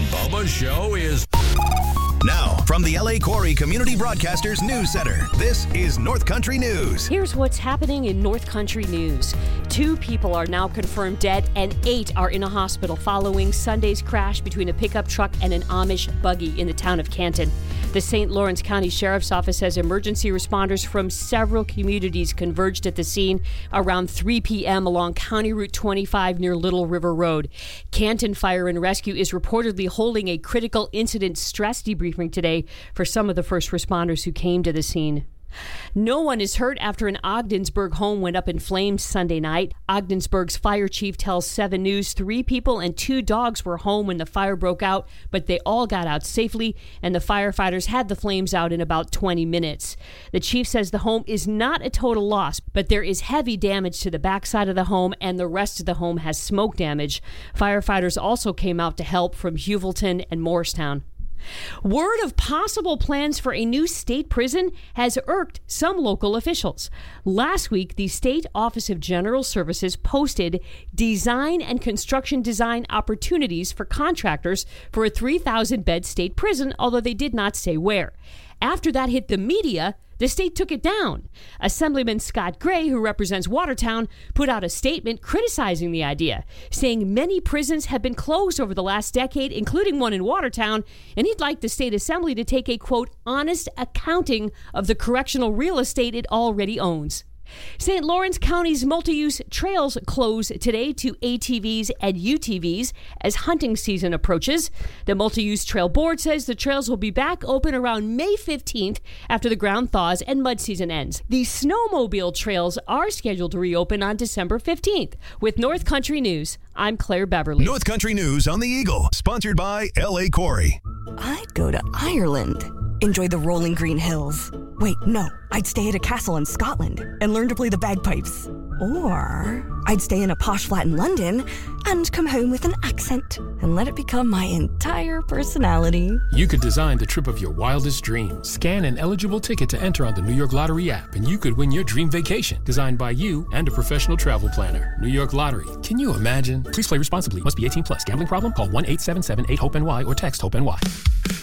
Bubba Show is... Now, from the L.A. Quarry Community Broadcasters News Center, this is North Country News. Here's what's happening in North Country News. 2 people are now confirmed dead and 8 are in a hospital following Sunday's crash between a pickup truck and an Amish buggy in the town of Canton. The St. Lawrence County Sheriff's Office says emergency responders from several communities converged at the scene around 3 p.m. along County Route 25 near Little River Road. Canton Fire and Rescue is reportedly holding a critical incident stress debriefing today for some of the first responders who came to the scene. No one is hurt after an Ogdensburg home went up in flames Sunday night. Ogdensburg's fire chief tells 7 News 3 people and 2 dogs were home when the fire broke out, but they all got out safely, and the firefighters had the flames out in about 20 minutes. The chief says the home is not a total loss, but there is heavy damage to the backside of the home, and the rest of the home has smoke damage. Firefighters also came out to help from Heuvelton and Morristown. Word of possible plans for a new state prison has irked some local officials. Last week, the State Office of General Services posted design and construction design opportunities for contractors for a 3,000-bed state prison, although they did not say where. After that hit the media, the state took it down. Assemblyman Scott Gray, who represents Watertown, put out a statement criticizing the idea, saying many prisons have been closed over the last decade, including one in Watertown, and he'd like the state assembly to take a, quote, honest accounting of the correctional real estate it already owns. St. Lawrence County's multi-use trails close today to ATVs and UTVs as hunting season approaches. The multi-use trail board says the trails will be back open around May 15th after the ground thaws and mud season ends. The snowmobile trails are scheduled to reopen on December 15th. With North Country News, I'm Claire Beverly. North Country News on the Eagle, sponsored by L.A. Quarry. I'd go to Ireland. Enjoy the rolling green hills. Wait, no. I'd stay at a castle in Scotland and learn to play the bagpipes. Or I'd stay in a posh flat in London and come home with an accent and let it become my entire personality. You could design the trip of your wildest dreams. Scan an eligible ticket to enter on the New York Lottery app, and you could win your dream vacation, designed by you and a professional travel planner. New York Lottery. Can you imagine? Please play responsibly. Must be 18 plus. Gambling problem? Call 1-877-8-HOPE-NY or text HOPE-NY.